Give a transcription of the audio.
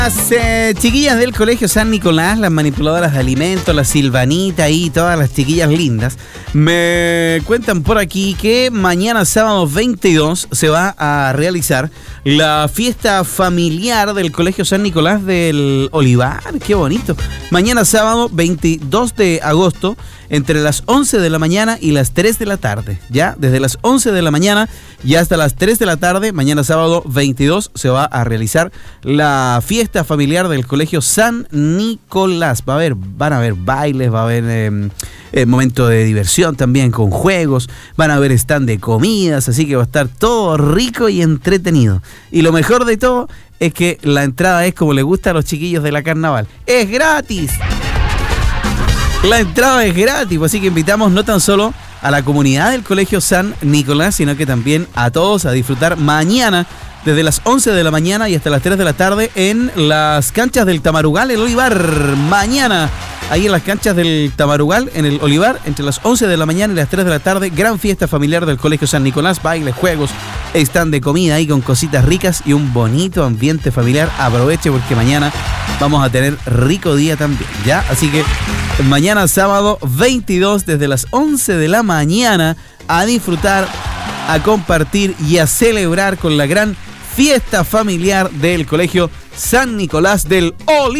Las chiquillas del Colegio San Nicolás, las manipuladoras de alimentos, la Silvanita y todas las chiquillas lindas, me cuentan por aquí que mañana sábado 22 se va a realizar la fiesta familiar del Colegio San Nicolás del Olivar. ¡Qué bonito! Mañana sábado 22 de agosto, entre las 11 de la mañana y las 3 de la tarde. Ya, desde las 11 de la mañana y hasta las 3 de la tarde, mañana sábado 22 se va a realizar la fiesta familiar del Colegio San Nicolás. Van a haber bailes, va a haber momento de diversión también con juegos, van a haber stand de comidas, así que va a estar todo rico y entretenido. Y lo mejor de todo es que la entrada es como le gusta a los chiquillos de la carnaval. ¡Es gratis! La entrada es gratis, así que invitamos no tan solo a la comunidad del Colegio San Nicolás, sino que también a todos a disfrutar mañana desde las 11 de la mañana y hasta las 3 de la tarde en las canchas del Tamarugal, el Olivar. Mañana, ahí en las canchas del Tamarugal, en el Olivar, entre las 11 de la mañana y las 3 de la tarde, gran fiesta familiar del Colegio San Nicolás, bailes, juegos, stand de comida ahí con cositas ricas y un bonito ambiente familiar. Aproveche porque mañana vamos a tener rico día también, ¿ya? Así que mañana sábado 22 desde las 11 de la mañana a disfrutar, a compartir y a celebrar con la gran fiesta familiar del Colegio San Nicolás del Olivar.